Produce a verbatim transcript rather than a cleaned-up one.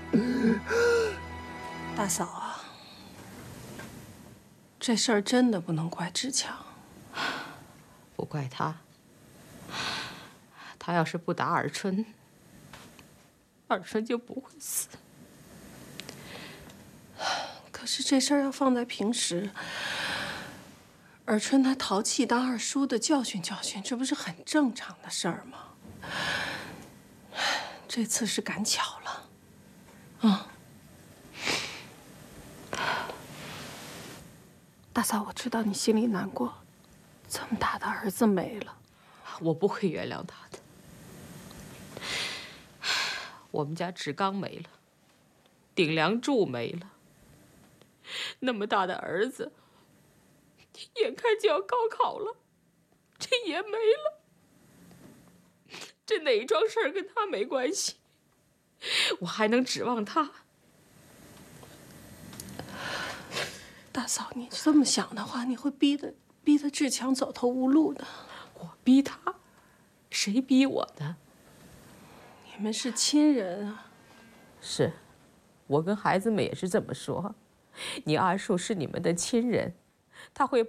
大嫂啊，这事儿真的不能怪志强， 不怪他。他要是不打尔春，尔春就不会死。 可是这事儿要放在平时，尔春他淘气当二叔的教训教训，这不是很正常的事儿吗？这次是赶巧了，啊！大嫂，我知道你心里难过，这么大的儿子没了， 我不会原谅他的。我们家志刚没了，顶梁柱没了，那么大的儿子，眼看就要高考了，这也没了。这哪桩事儿跟他没关系？我还能指望他？ 大嫂，你这么想的话，你会逼得逼得志强走投无路的。 我逼他，谁逼我的？ 你们是亲人啊。 是，我跟孩子们也是这么说。你二叔是你们的亲人，他会